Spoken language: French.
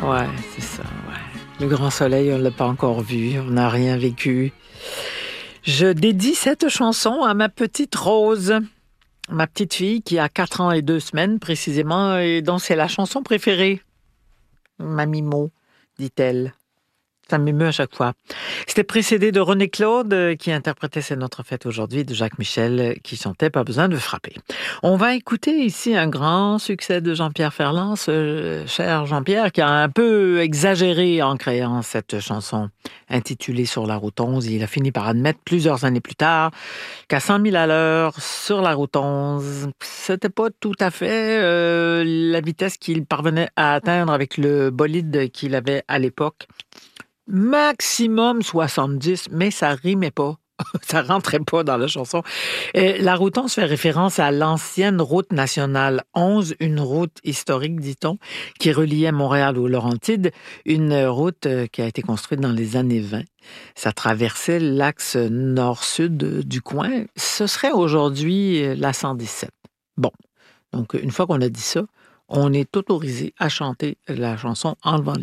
Ouais, c'est ça, ouais. Le grand soleil, on ne l'a pas encore vu, on n'a rien vécu. Je dédie cette chanson à ma petite Rose, ma petite fille qui a 4 ans et 2 semaines précisément, et dont c'est la chanson préférée. Mamie Mo, dit-elle. Ça m'émeut à chaque fois. C'était précédé de René Claude qui interprétait C'est notre fête aujourd'hui, de Jacques Michel qui chantait Pas besoin de frapper. On va écouter ici un grand succès de Jean-Pierre Ferland, ce cher Jean-Pierre qui a un peu exagéré en créant cette chanson intitulée Sur la route 11. Il a fini par admettre plusieurs années plus tard qu'à 100 000 à l'heure sur la route 11, c'était pas tout à fait la vitesse qu'il parvenait à atteindre avec le bolide qu'il avait à l'époque. Maximum 70, mais ça rimait pas. Ça rentrait pas dans la chanson. Et la route 11 fait référence à l'ancienne route nationale 11, une route historique, dit-on, qui reliait Montréal aux Laurentides, une route qui a été construite dans les années 20. Ça traversait l'axe nord-sud du coin. Ce serait aujourd'hui la 117. Bon, donc une fois qu'on a dit ça, on est autorisé à chanter la chanson en levant